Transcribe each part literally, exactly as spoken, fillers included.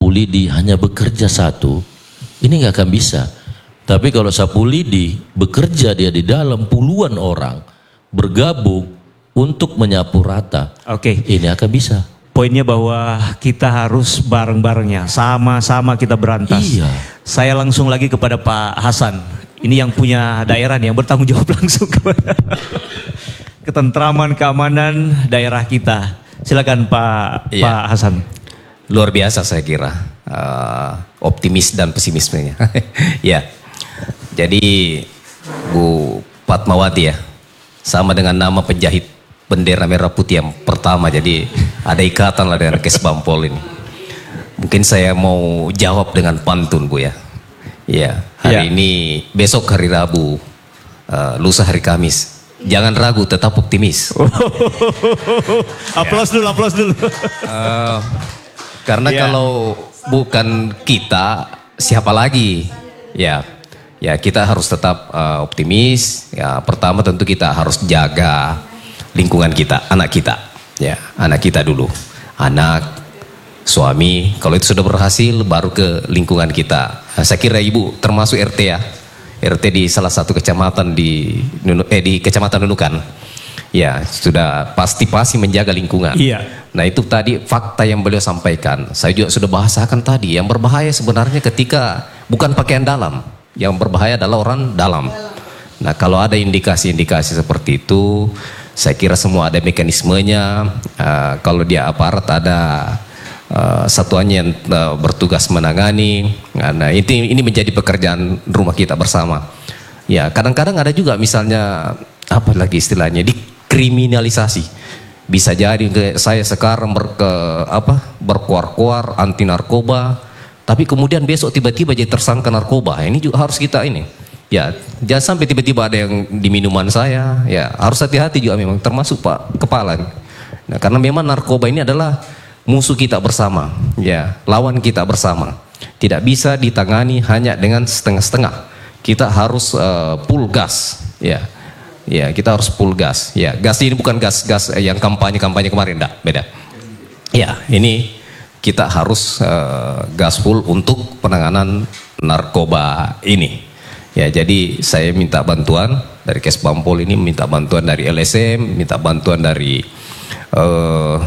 sapu lidi hanya bekerja satu, ini nggak akan bisa. Tapi kalau sapu lidi bekerja dia di dalam puluhan orang bergabung untuk menyapu rata, oke, ini akan bisa. Poinnya bahwa kita harus bareng-barengnya, sama-sama kita berantas. Iya. Saya langsung lagi kepada Pak Hasan. Ini yang punya daerah nih, yang bertanggung jawab langsung kepada ketentraman, keamanan daerah kita. Silakan Pak Iya. Pak Hasan. Luar biasa saya kira uh, optimis dan pesimismenya. Ya, jadi Bu Fatmawati ya, sama dengan nama penjahit bendera merah putih yang pertama, jadi ada ikatan lah dengan Kesbangpol ini. Mungkin saya mau jawab dengan pantun Bu ya. Ya, hari Ya. ini, besok hari Rabu, uh, lusa hari Kamis. Jangan ragu, tetap optimis. Aplaus dulu, aplaus dulu. Uh, karena Ya. kalau bukan kita, siapa lagi? Ya, ya kita harus tetap uh, optimis. Ya, pertama tentu kita harus jaga lingkungan kita, anak kita. Ya, anak kita dulu, anak, suami. Kalau itu sudah berhasil, baru ke lingkungan kita. Nah, saya kira Ibu termasuk R T ya, R T di salah satu kecamatan di eh di Kecamatan Nunukan. Ya, sudah pasti pasti menjaga lingkungan. Iya. Nah, itu tadi fakta yang beliau sampaikan. Saya juga sudah bahasakan tadi. Yang berbahaya sebenarnya ketika bukan pakaian dalam. Yang berbahaya adalah orang dalam. Nah, kalau ada indikasi-indikasi seperti itu, saya kira semua ada mekanismenya. Uh, kalau dia aparat ada uh, satuannya yang uh, bertugas menangani. Nah, ini ini menjadi pekerjaan rumah kita bersama. Ya, kadang-kadang ada juga misalnya apa lagi istilahnya dikriminalisasi. Bisa jadi ke saya sekarang ber, ke, apa berkuar-kuar anti narkoba, tapi kemudian besok tiba-tiba jadi tersangka narkoba. Ini juga harus kita ini. Ya, jangan sampai tiba-tiba ada yang di minuman saya. Ya, harus hati-hati juga memang, termasuk Pak Kepala. Nah, karena memang narkoba ini adalah musuh kita bersama. Ya, lawan kita bersama. Tidak bisa ditangani hanya dengan setengah-setengah. Kita harus uh, full gas. Ya. Ya, kita harus full gas. Ya, gas ini bukan gas-gas yang kampanye-kampanye kemarin, enggak, beda. Ya, ini kita harus uh, gas full untuk penanganan narkoba ini. Ya, jadi saya minta bantuan dari Kesbangpol ini, minta bantuan dari L S M, minta bantuan dari uh,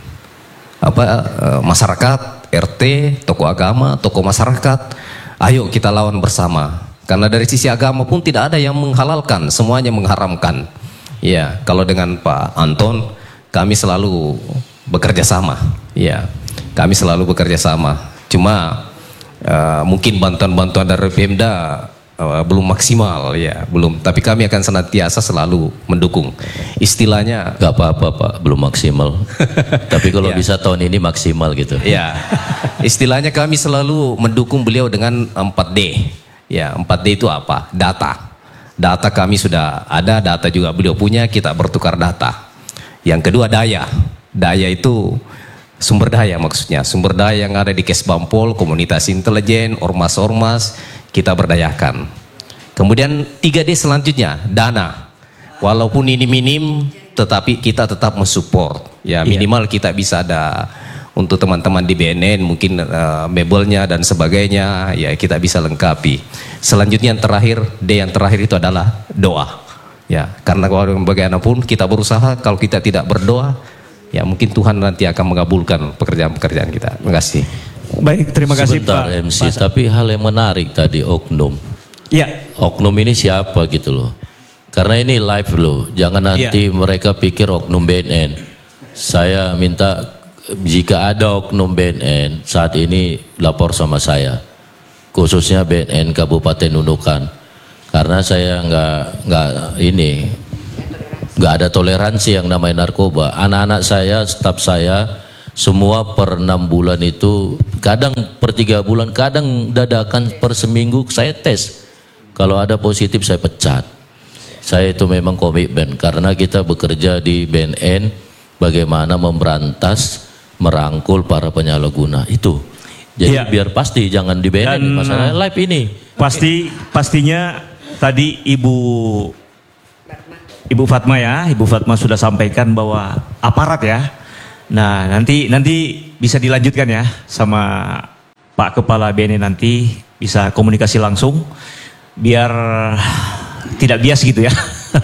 apa uh, masyarakat, R T, tokoh agama, tokoh masyarakat. Ayo kita lawan bersama. Karena dari sisi agama pun tidak ada yang menghalalkan, semuanya mengharamkan. Ya, kalau dengan Pak Anton, kami selalu bekerja sama. Ya, kami selalu bekerja sama. Cuma uh, mungkin bantuan-bantuan dari Pemda uh, belum maksimal, ya, belum. Tapi kami akan senantiasa selalu mendukung. Istilahnya, Gak apa-apa Pak, belum maksimal. Tapi kalau Ya. bisa tahun ini maksimal gitu. ya, istilahnya kami selalu mendukung beliau dengan empat D. Ya, empat D itu apa? Data. Data kami sudah ada, data juga beliau punya, kita bertukar data. Yang kedua daya. Daya itu sumber daya maksudnya. Sumber daya yang ada di Kesbangpol, komunitas intelijen, ormas-ormas, kita berdayakan. Kemudian tiga D selanjutnya, dana. Walaupun ini minim, tetapi kita tetap mensupport. Ya, minimal kita bisa ada untuk teman-teman di B N N mungkin uh, mebelnya dan sebagainya, ya kita bisa lengkapi. Selanjutnya yang terakhir, D yang terakhir itu adalah doa. Ya, karena bagaimanapun kita berusaha, kalau kita tidak berdoa, ya mungkin Tuhan nanti akan mengabulkan pekerjaan-pekerjaan kita. Terima kasih. Baik, terima kasih Sebentar Pak. M C, tapi hal yang menarik tadi oknum. Ya, Oknum ini siapa gitu loh. Karena ini live loh, jangan nanti Iya. mereka pikir oknum B N N. Saya minta jika ada oknum B N N saat ini lapor sama saya, khususnya B N N Kabupaten Nunukan, karena saya nggak nggak ini nggak ada toleransi yang namanya narkoba. Anak-anak saya, staf saya, semua per enam bulan itu, kadang per tiga bulan, kadang dadakan per seminggu saya tes. Kalau ada positif saya pecat. Saya itu memang komitmen karena kita bekerja di B N N bagaimana memberantas, merangkul para penyalahguna itu. Jadi Iya. biar pasti jangan di B N N Dan, masalahnya live ini. pasti pastinya tadi Ibu Ibu Fatma ya, Ibu Fatma sudah sampaikan bahwa aparat ya. Nah, nanti nanti bisa dilanjutkan ya sama Pak Kepala B N N nanti bisa komunikasi langsung biar tidak bias gitu ya.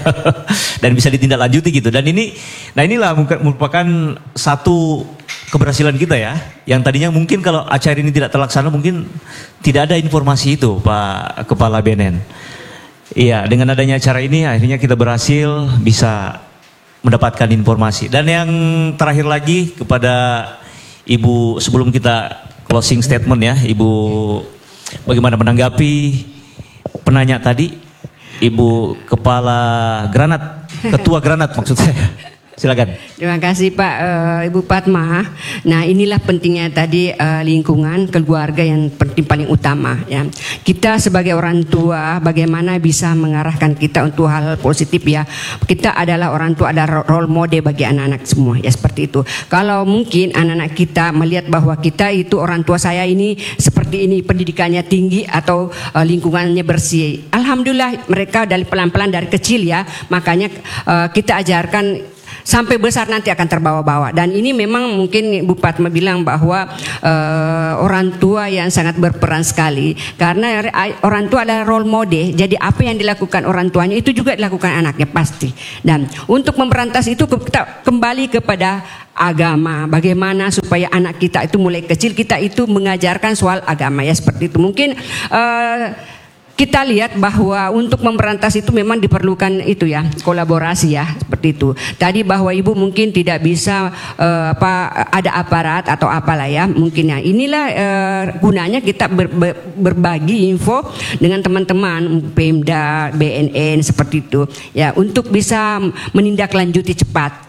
Dan bisa ditindaklanjuti gitu. Dan ini, nah inilah merupakan satu keberhasilan kita ya. Yang tadinya mungkin kalau acara ini tidak terlaksana mungkin tidak ada informasi itu Pak Kepala B N N. Iya, dengan adanya acara ini akhirnya kita berhasil bisa mendapatkan informasi. Dan yang terakhir lagi kepada Ibu sebelum kita closing statement ya, Ibu bagaimana menanggapi penanya tadi? Ibu Kepala Granat, Ketua Granat maksud saya. Silakan. Terima kasih Pak uh, Ibu Padma. Nah inilah pentingnya tadi uh, lingkungan keluarga yang penting paling utama ya. Kita sebagai orang tua bagaimana bisa mengarahkan kita untuk hal positif ya. Kita adalah orang tua, ada role model bagi anak-anak semua ya seperti itu. Kalau mungkin anak-anak kita melihat bahwa kita itu orang tua saya ini seperti ini pendidikannya tinggi atau uh, lingkungannya bersih. Alhamdulillah mereka dari pelan-pelan dari kecil ya. Makanya uh, kita ajarkan sampai besar nanti akan terbawa-bawa. Dan ini memang mungkin Bu Padma bilang bahwa uh, orang tua yang sangat berperan sekali. Karena orang tua adalah role model. Jadi apa yang dilakukan orang tuanya itu juga dilakukan anaknya pasti. Dan untuk memberantas itu kita kembali kepada agama. Bagaimana supaya anak kita itu mulai kecil kita itu mengajarkan soal agama ya seperti itu. Mungkin uh, kita lihat bahwa untuk memberantas itu memang diperlukan itu ya kolaborasi ya seperti itu. Tadi bahwa Ibu mungkin tidak bisa uh, apa ada aparat atau apalah ya mungkin ya. Inilah uh, gunanya kita ber, ber, berbagi info dengan teman-teman Pemda, B N N seperti itu ya untuk bisa menindaklanjuti cepat.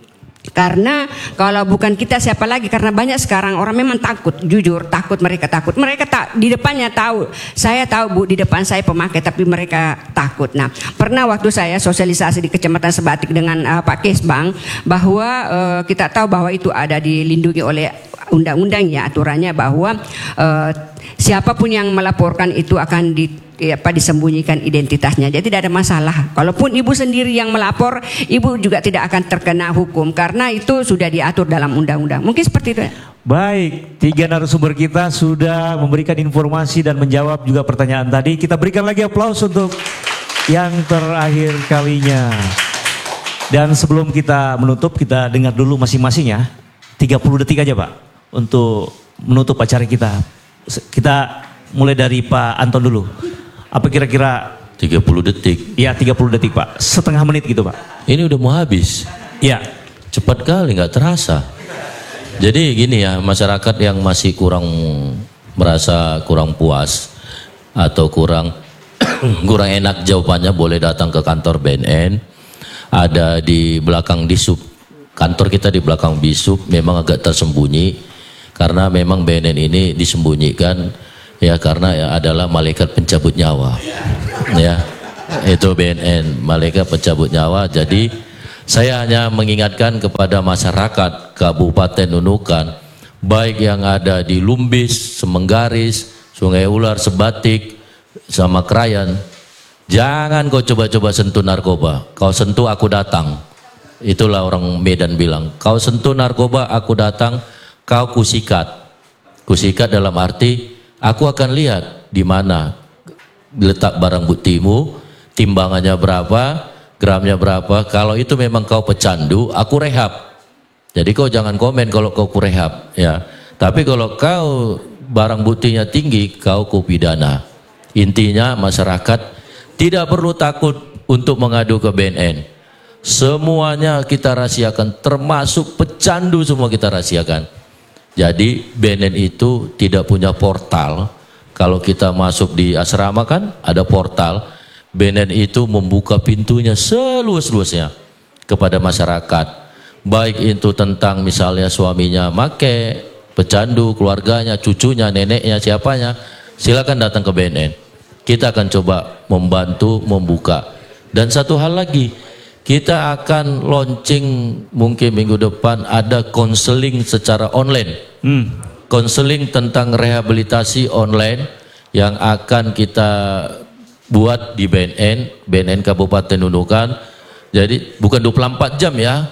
Karena kalau bukan kita siapa lagi, karena banyak sekarang orang memang takut, jujur takut, mereka takut, mereka tak di depannya tahu, saya tahu Bu di depan saya pemakai tapi mereka takut. Nah pernah waktu saya sosialisasi di Kecamatan Sebatik dengan uh, Pak Kesbang bahwa uh, kita tahu bahwa itu ada dilindungi oleh undang-undang ya aturannya bahwa uh, siapapun yang melaporkan itu akan di apa disembunyikan identitasnya. Jadi tidak ada masalah. Kalaupun ibu sendiri yang melapor, ibu juga tidak akan terkena hukum karena itu sudah diatur dalam undang-undang. Mungkin seperti itu. Baik, tiga narasumber kita sudah memberikan informasi dan menjawab juga pertanyaan tadi. Kita berikan lagi aplaus untuk yang terakhir kalinya. Dan sebelum kita menutup, kita dengar dulu masing-masing ya. tiga puluh detik aja Pak untuk menutup acara kita. Kita mulai dari Pak Anton dulu. Apa kira-kira tiga puluh detik? Ya tiga puluh detik Pak, setengah menit gitu Pak. Ini udah mau habis. Ya. Cepat kali, nggak terasa. Jadi gini ya, masyarakat yang masih kurang merasa kurang puas atau kurang kurang enak jawabannya boleh datang ke kantor B N N. Ada di belakang Disub. Kantor kita di belakang Disub memang agak tersembunyi karena memang B N N ini disembunyikan. Ya karena ya adalah malaikat pencabut nyawa, ya itu B N N, malaikat pencabut nyawa. Jadi saya hanya mengingatkan kepada masyarakat Kabupaten Nunukan, baik yang ada di Lumbis, Semenggaris, Sungai Ular, Sebatik, sama Krayan, jangan kau coba-coba sentuh narkoba. Kau sentuh aku datang. Itulah orang Medan bilang, kau sentuh narkoba aku datang, kau kusikat. Kusikat dalam arti aku akan lihat di mana letak barang buktimu, timbangannya berapa, gramnya berapa. Kalau itu memang kau pecandu, aku rehab. Jadi kau jangan komen kalau kau kurehab, ya. Tapi kalau kau barang buktinya tinggi, kau kupidana. Intinya masyarakat tidak perlu takut untuk mengadu ke B N N. Semuanya kita rahasiakan, termasuk pecandu semua kita rahasiakan. Jadi B N N itu tidak punya portal. Kalau kita masuk di asrama kan ada portal. B N N itu membuka pintunya seluas-luasnya kepada masyarakat. Baik itu tentang misalnya suaminya make, pecandu, keluarganya, cucunya, neneknya, siapanya. Silakan datang ke B N N. Kita akan coba membantu membuka. Dan satu hal lagi, kita akan launching mungkin minggu depan ada konseling secara online. Konseling hmm. tentang rehabilitasi online yang akan kita buat di B N N, B N N Kabupaten Nunukan. Jadi bukan dua puluh empat jam ya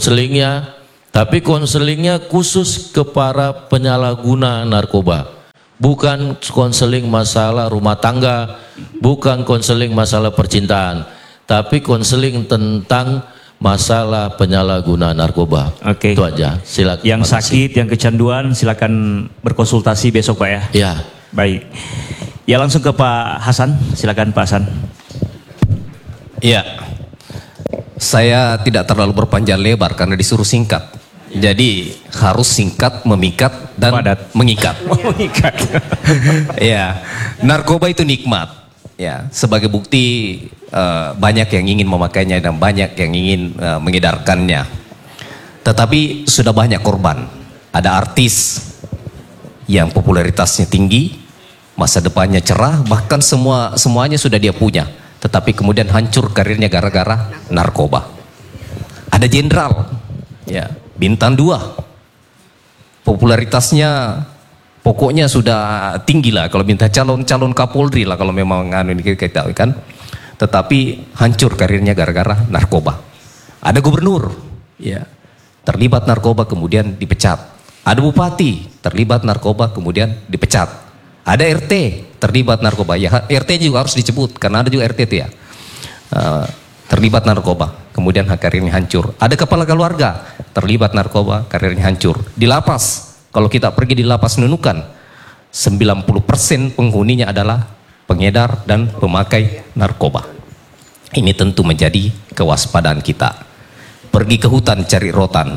konselingnya, tapi konselingnya khusus ke para penyalahguna narkoba. bukan konseling masalah rumah tangga, bukan konseling masalah percintaan, tapi konseling tentang masalah penyalahgunaan narkoba. Oke. Itu aja. Silakan. Yang sakit, yang kecanduan, silakan berkonsultasi besok Pak ya. Ya. Baik. Ya langsung ke Pak Hasan, silakan Pak Hasan. Ya, saya tidak terlalu berpanjang lebar karena disuruh singkat. Jadi harus singkat, memikat, dan Padat. mengikat. Mengikat. Ya, narkoba itu nikmat. Ya, sebagai bukti uh, banyak yang ingin memakainya dan banyak yang ingin uh, mengedarkannya. Tetapi sudah banyak korban. Ada artis yang popularitasnya tinggi, masa depannya cerah, bahkan semua semuanya sudah dia punya. Tetapi kemudian hancur karirnya gara-gara narkoba. Ada jenderal, ya, bintang dua, popularitasnya pokoknya sudah tinggi lah. Kalau minta calon-calon Kapolri lah kalau memang anu ini kita tahu kan. Tetapi hancur karirnya gara-gara narkoba. Ada gubernur, ya, terlibat narkoba kemudian dipecat. Ada bupati terlibat narkoba kemudian dipecat. Ada R T terlibat narkoba, ya R T juga harus disebut karena ada juga R T itu ya, uh, terlibat narkoba, kemudian karirnya hancur. Ada kepala keluarga terlibat narkoba, karirnya hancur. Di lapas, kalau kita pergi di lapas Nunukan, sembilan puluh persen penghuninya adalah pengedar dan pemakai narkoba. Ini tentu menjadi kewaspadaan kita. Pergi ke hutan cari rotan,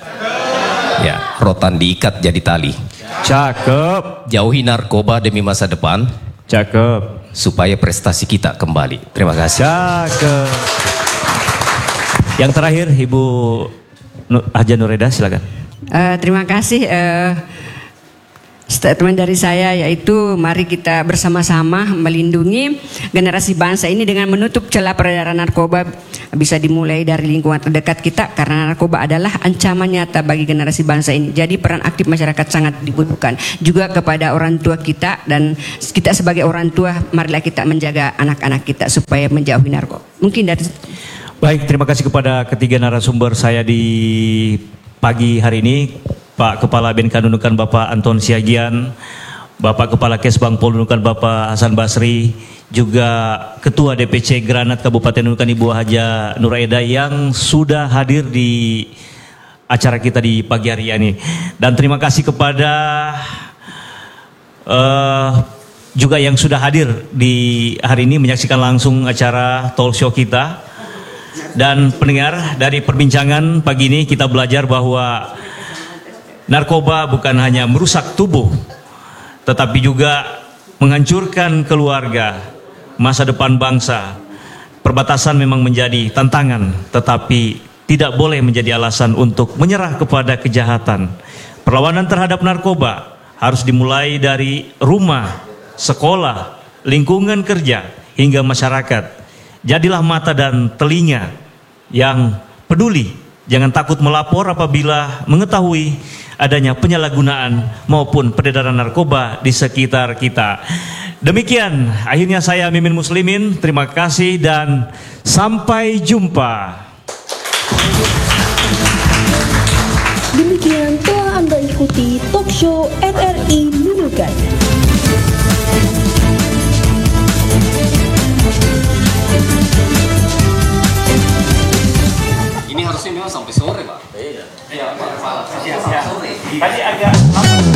ya, rotan diikat jadi tali. Cakep. Jauhi narkoba demi masa depan, Cakep. supaya prestasi kita kembali. Terima kasih. Cakep. Yang terakhir Ibu Haja Nureda, silakan. Eh, terima kasih. Eh, statement dari saya yaitu mari kita bersama-sama melindungi generasi bangsa ini dengan menutup celah peredaran narkoba. Bisa dimulai dari lingkungan terdekat kita karena narkoba adalah ancaman nyata bagi generasi bangsa ini. Jadi peran aktif masyarakat sangat dibutuhkan. Juga kepada orang tua kita, dan kita sebagai orang tua marilah kita menjaga anak-anak kita supaya menjauhi narkoba. Mungkin dari Baik, terima kasih kepada ketiga narasumber saya di pagi hari ini. Pak Kepala B N K Nunukan Bapak Anton Siagian, Bapak Kepala Kesbang Pol Nunukan Bapak Hasan Basri, juga Ketua D P C Granat Kabupaten Nunukan Ibu Haja Nureda yang sudah hadir di acara kita di pagi hari ini. Dan terima kasih kepada uh, juga yang sudah hadir di hari ini menyaksikan langsung acara talk show kita. Dan pendengar, dari perbincangan pagi ini kita belajar bahwa narkoba bukan hanya merusak tubuh, tetapi juga menghancurkan keluarga, masa depan bangsa. Perbatasan memang menjadi tantangan, tetapi tidak boleh menjadi alasan untuk menyerah kepada kejahatan. Perlawanan terhadap narkoba harus dimulai dari rumah, sekolah, lingkungan kerja, hingga masyarakat. Jadilah mata dan telinga yang peduli. Jangan takut melapor apabila mengetahui adanya penyalahgunaan maupun peredaran narkoba di sekitar kita. Demikian akhirnya saya Mimin Muslimin, terima kasih dan sampai jumpa. Demikian telah Anda ikuti talk show R R I Nunukan. Ini harusnya memang sampai sore, Pak. Iya. Iya, Pak. Sore. Tadi agak